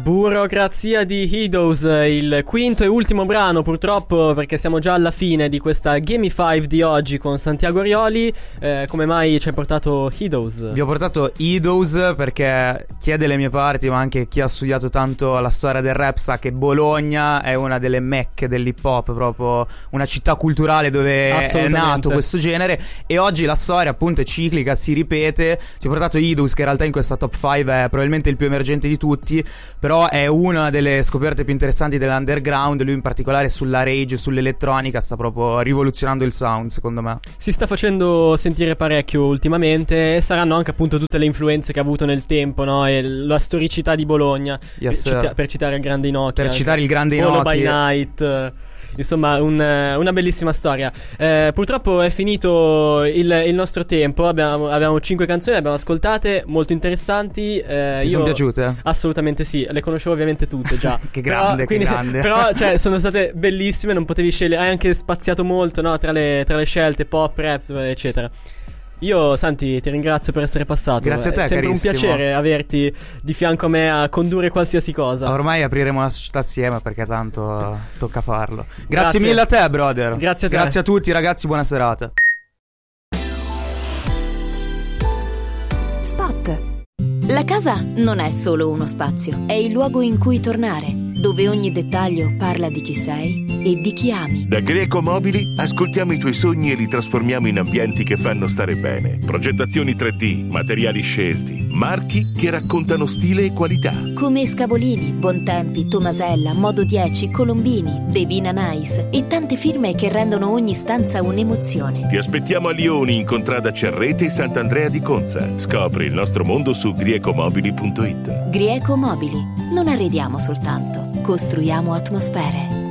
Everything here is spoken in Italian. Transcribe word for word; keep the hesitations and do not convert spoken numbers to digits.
Burocrazia di Heroes, il quinto e ultimo brano purtroppo, perché siamo già alla fine di questa Gimme cinque di oggi con Santiago Rioli. Eh, come mai ci hai portato Heroes? Vi ho portato Heroes perché chi è delle mie parti, ma anche chi ha studiato tanto la storia del rap, sa che Bologna è una delle mecche dell'hip hop, proprio una città culturale dove è nato questo genere. E oggi la storia appunto è ciclica, si ripete. Ti ho portato Heroes, che in realtà in questa top cinque è probabilmente il più emergente di tutti, però è una delle scoperte più interessanti dell'underground. Lui in particolare sulla rage, sull'elettronica, sta proprio rivoluzionando il sound, secondo me. Si sta facendo sentire parecchio ultimamente, e saranno anche appunto tutte le influenze che ha avuto nel tempo, no? E la storicità di Bologna, yes, per, cita- per citare il grande Inoki. Per citare il grande Follow Inoki. by Night. Insomma, un, una bellissima storia. Eh, purtroppo è finito il, il nostro tempo. Abbiamo, abbiamo cinque canzoni, le abbiamo ascoltate, molto interessanti. Eh, Ti io, sono piaciute? Assolutamente sì, le conoscevo ovviamente tutte già. Che grande, però, quindi, che grande. Però, cioè, sono state bellissime, non potevi scegliere. Hai anche spaziato molto, no? Tra le, tra le scelte, pop, rap, eccetera. Io, Santi, ti ringrazio per essere passato. Grazie a te, è sempre carissimo. un piacere averti di fianco a me a condurre qualsiasi cosa. Ormai apriremo la società assieme, perché tanto tocca farlo. Grazie, Grazie mille a te, brother. Grazie a te. Grazie a tutti, ragazzi, buona serata. Spot. La casa non è solo uno spazio, è il luogo in cui tornare, dove ogni dettaglio parla di chi sei e di chi ami. Da Greco Mobili ascoltiamo i tuoi sogni e li trasformiamo in ambienti che fanno stare bene. Progettazioni tre D, materiali scelti, marchi che raccontano stile e qualità. Come Scavolini, Bontempi, Tomasella, Modo dieci, Colombini, Devina Nice e tante firme che rendono ogni stanza un'emozione. Ti aspettiamo a Lioni, in contrada Cerrete e Sant'Andrea di Conza. Scopri il nostro mondo su griecomobili punto it. Grieco Mobili. Non arrediamo soltanto, costruiamo atmosfere.